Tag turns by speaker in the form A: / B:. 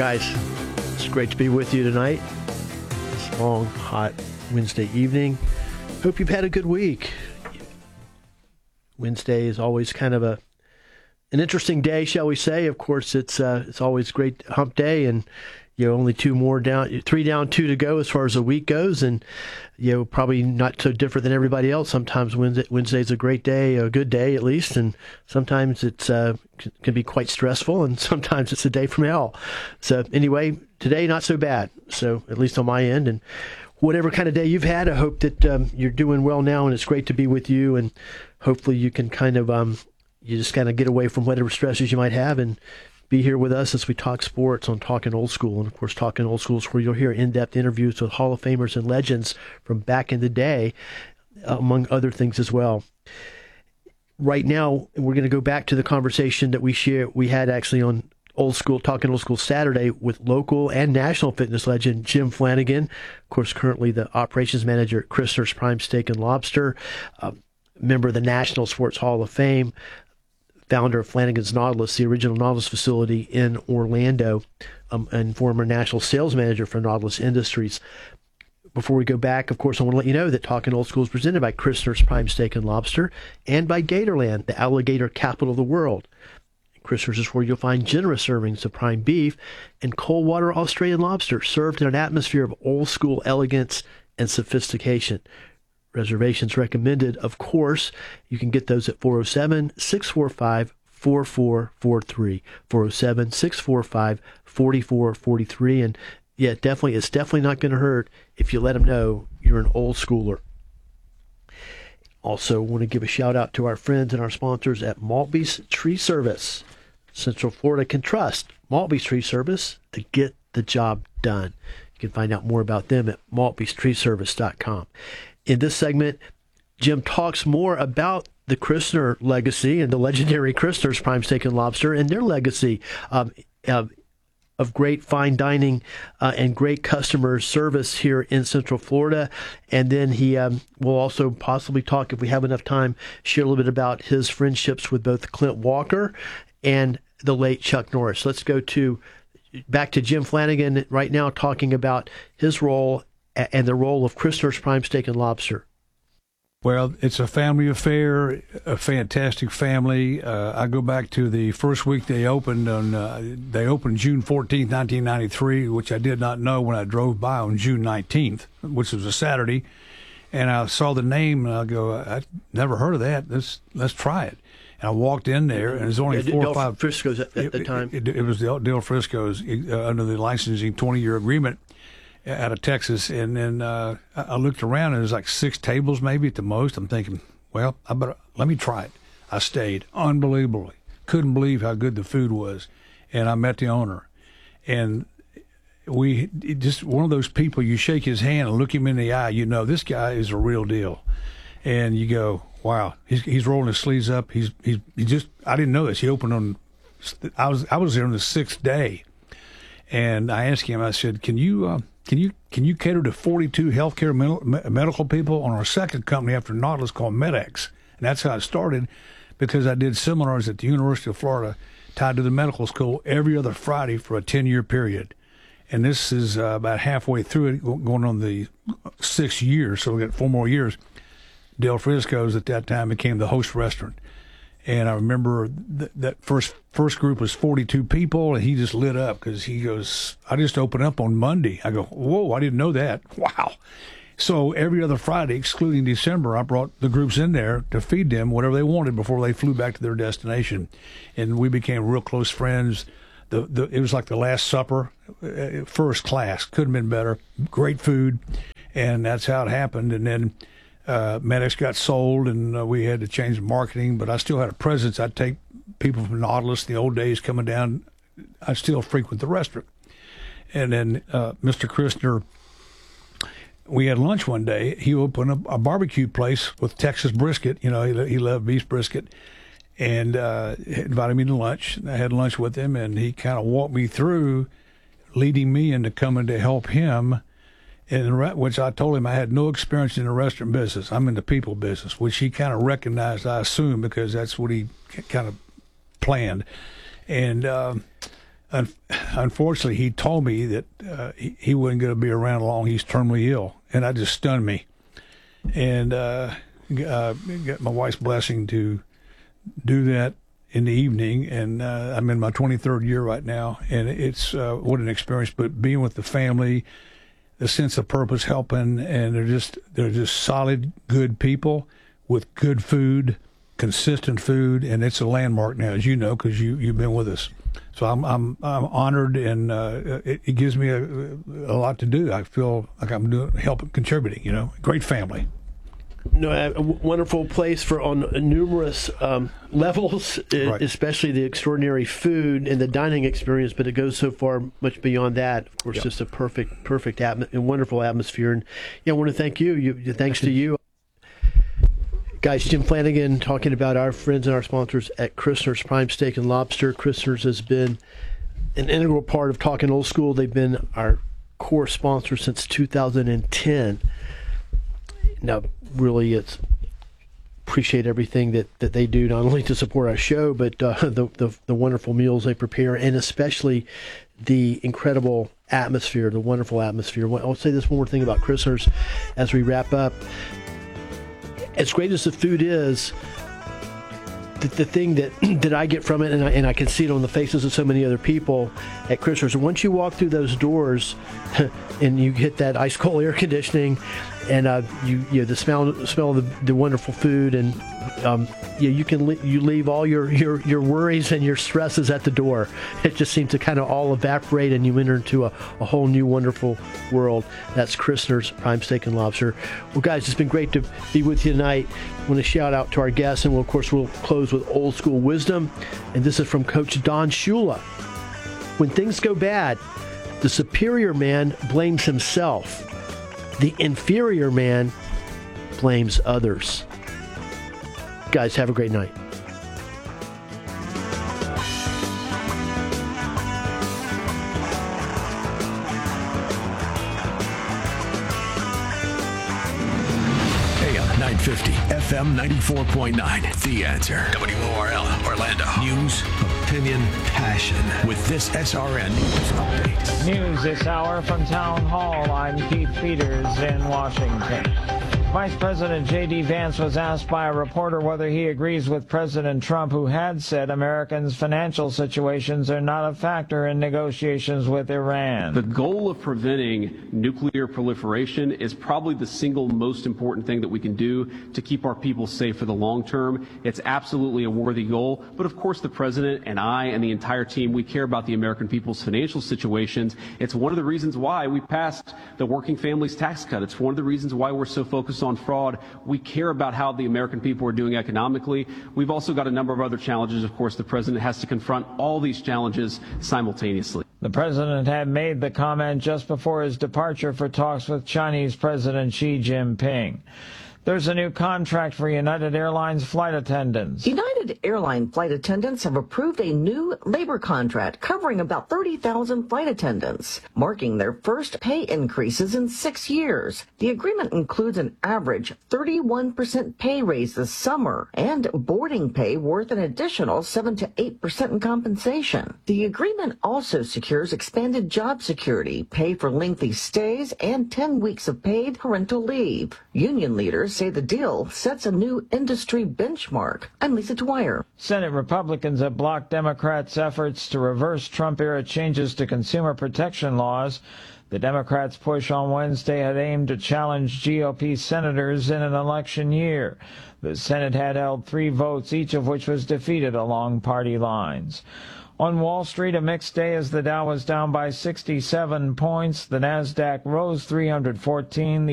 A: Guys, it's great to be with you tonight. This long, hot Wednesday evening. Hope you've had a good week. Wednesday is always kind of an interesting day, shall we say. Of course, it's always great hump day, and only three down, two to go as far as the week goes, and probably not so different than everybody else. Sometimes Wednesday's a great day, a good day at least, and sometimes it's can be quite stressful, and sometimes it's a day from hell. So anyway, today not so bad. So at least on my end, and whatever kind of day you've had, I hope that you're doing well now, and it's great to be with you, and hopefully you can kind of you just kind of get away from whatever stresses you might have and be here with us as we talk sports on Talking Old School. And of course, Talking Old School is where you'll hear in-depth interviews with Hall of Famers and legends from back in the day, among other things as well. Right now, we're going to go back to the conversation that we had actually on Talking Old School Saturday with local and national fitness legend Jim Flanagan. Of course, currently the operations manager at Christner's Prime Steak and Lobster, member of the National Sports Hall of Fame, founder of Flanagan's Nautilus, the original Nautilus facility in Orlando, and former national sales manager for Nautilus Industries. Before we go back, of course, I want to let you know that Talking Old School is presented by Christner's Prime Steak and Lobster and by Gatorland, the alligator capital of the world. Christner's is where you'll find generous servings of prime beef and cold water Australian lobster served in an atmosphere of old school elegance and sophistication. Reservations recommended, of course. You can get those at 407-645-4443, 407-645-4443. And yeah, it's definitely not going to hurt if you let them know you're an old schooler. Also, want to give a shout out to our friends and our sponsors at Maltby's Tree Service. Central Florida can trust Maltby's Tree Service to get the job done. You can find out more about them at maltbystreeservice.com. In this segment, Jim talks more about the Christner legacy and the legendary Christner's Prime Steak and Lobster and their legacy of great fine dining and great customer service here in Central Florida. And then he will also possibly talk, if we have enough time, share a little bit about his friendships with both Clint Walker and the late Chuck Norris. Let's go back to Jim Flanagan right now, talking about his role and the role of Christner's Prime Steak and Lobster.
B: Well, it's a family affair, a fantastic family. I go back to the first week they opened they opened June 14th, 1993, which I did not know when I drove by on June 19th, which was a Saturday. And I saw the name, and I go, I never heard of that. Let's try it. And I walked in there, and there's only 4 or 5.
A: Frisco's at the time.
B: It was the Del Frisco's under the licensing 20-year agreement out of Texas. And then I looked around, and there's like 6 tables maybe at the most. I'm thinking, well, let me try it. I stayed. Unbelievably. Couldn't believe how good the food was. And I met the owner. And just one of those people, you shake his hand and look him in the eye, this guy is a real deal. And you go, wow, he's rolling his sleeves up. I didn't know this. He opened I was there on the 6th day. And I asked him, I said, can you cater to 42 healthcare medical people on our second company after Nautilus called MedX? And that's how it started, because I did seminars at the University of Florida tied to the medical school every other Friday for a 10-year period. And this is about halfway through it, going on the 6th year, so we got 4 more years. Del Frisco's at that time became the host restaurant. And I remember that first group was 42 people, and he just lit up because he goes, I just opened up on Monday. I go, whoa, I didn't know that. Wow. So every other Friday, excluding December, I brought the groups in there to feed them whatever they wanted before they flew back to their destination. And we became real close friends. It was like the Last Supper, first class. Couldn't have been better. Great food. And that's how it happened. And then MedX got sold, and we had to change the marketing, but I still had a presence. I'd take people from Nautilus, the old days coming down. I still frequent the restaurant. And then Mr. Christner, we had lunch one day. He opened up a barbecue place with Texas brisket. He loved beef brisket. And invited me to lunch. I had lunch with him, and he kind of walked me through, leading me into coming to help him, which I told him I had no experience in the restaurant business. I'm in the people business, which he kind of recognized, I assume, because that's what he kind of planned. And unfortunately, he told me that he wasn't going to be around long. He's terminally ill, and that just stunned me. And got my wife's blessing to do that in the evening, and I'm in my 23rd year right now, and it's what an experience. But being with the family, the sense of purpose, helping, and they're just solid, good people with good food, consistent food, and it's a landmark now, as you know, because you've been with us. So I'm honored, and it gives me a lot to do. I feel like I'm helping, contributing. Great family.
A: No, a wonderful place on numerous levels,
B: Right.
A: Especially the extraordinary food and the dining experience. But it goes so far, much beyond that. Of course, just a perfect and wonderful atmosphere. And I want to thank you. Thanks to you, guys. Jim Flanagan talking about our friends and our sponsors at Christner's Prime Steak and Lobster. Christner's has been an integral part of Talking Old School. They've been our core sponsor since 2010. Now, really, appreciate everything that they do, not only to support our show, but the wonderful meals they prepare, and especially the incredible atmosphere, the wonderful atmosphere. I'll say this one more thing about Christner's as we wrap up. As great as the food is, the thing that I get from it, and I can see it on the faces of so many other people at Christner's, once you walk through those doors and you hit that ice cold air conditioning, and the smell of the wonderful food, and you leave all your worries and your stresses at the door. It just seems to kind of all evaporate, and you enter into a whole new wonderful world. That's Christner's Prime Steak and Lobster. Well, guys, it's been great to be with you tonight. I want to shout out to our guests, and we'll close with old school wisdom. And this is from Coach Don Shula. When things go bad, the superior man blames himself. The inferior man blames others. Guys, have a great night.
C: AM 950, FM 94.9. The Answer. WORL, Orlando. News, opinion, passion. With this SRN News Update.
D: News this hour from Town Hall. I'm Keith Peters in Washington. Vice President J.D. Vance was asked by a reporter whether he agrees with President Trump, who had said Americans' financial situations are not a factor in negotiations with Iran.
E: The goal of preventing nuclear proliferation is probably the single most important thing that we can do to keep our people safe for the long term. It's absolutely a worthy goal. But of course, the president and I and the entire team, we care about the American people's financial situations. It's one of the reasons why we passed the Working Families Tax Cut. It's one of the reasons why we're so focused on fraud. We care about how the American people are doing economically. We've also got a number of other challenges. Of course, the president has to confront all these challenges simultaneously.
D: The president had made the comment just before his departure for talks with Chinese President Xi Jinping. There's a new contract for United Airlines flight attendants.
F: United Airline flight attendants have approved a new labor contract covering about 30,000 flight attendants, marking their first pay increases in 6 years. The agreement includes an average 31% pay raise this summer and boarding pay worth an additional 7 to 8% in compensation. The agreement also secures expanded job security, pay for lengthy stays, and 10 weeks of paid parental leave. Union leaders say the deal sets a new industry benchmark. I'm Lisa Dwyer.
D: Senate Republicans have blocked Democrats' efforts to reverse Trump-era changes to consumer protection laws. The Democrats' push on Wednesday had aimed to challenge GOP senators in an election year. The Senate had held 3 votes, each of which was defeated along party lines. On Wall Street, a mixed day as the Dow was down by 67 points. The Nasdaq rose 314.